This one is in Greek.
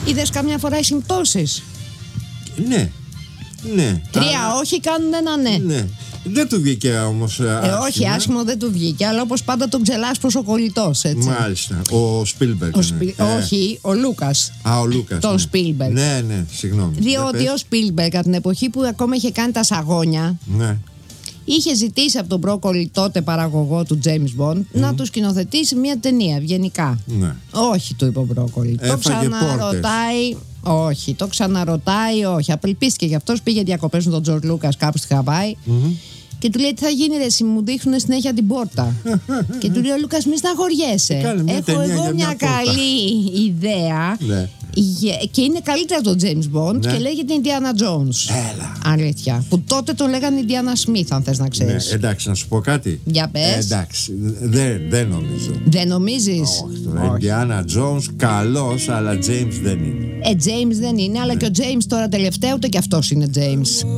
Είδες καμιά φορά οι συμπτώσεις? Ναι. Ναι. 3 όχι κάνουν ένα ναι. Ναι. Δεν του βγήκε όμως άσχημα. Όχι, άσχημο δεν του βγήκε, αλλά όπως πάντα τον ξελάσπρος ο κολλητός, έτσι. Μάλιστα. Ο Σπίλμπεργκ. Όχι, ο Λούκας. Ο Λούκας. Τον Σπίλμπεργκ. Ναι, συγγνώμη. Διότι ο Σπίλμπεργκ, από την εποχή που ακόμα είχε κάνει τα σαγόνια, Ναι. είχε ζητήσει από τον πρόκολλη τότε παραγωγό του James Bond να του σκηνοθετήσει μια ταινία ευγενικά. Ναι. Όχι, του είπε ο πρόκολλη. Το ξαναρωτάει. Όχι, το ξαναρωτάει, όχι. Απελπίστηκε γι' αυτό, πήγε διακοπές με τον Τζορτζ Λούκας κάπου στη Χαβάη. Και του λέει: τι θα γίνει, ρε, εσύ μου δείχνουν συνέχεια την πόρτα. Και του λέει ο Λούκας: μη στεναχωριέσαι. Έχω εγώ μια καλή ιδέα. Ναι. Και είναι καλύτερα από τον James Bond, ναι. Και λέγεται Indiana Jones. Έλα. Αλήθεια. Που τότε τον λέγανε Indiana Smith, αν θες να ξέρεις. Ναι, εντάξει, να σου πω κάτι. Για πες. Εντάξει, δεν νομίζω. Δεν νομίζεις? Όχι. Indiana Jones καλός, αλλά James δεν είναι. James δεν είναι, αλλά και ο James τώρα τελευταία ούτε κι αυτός είναι James.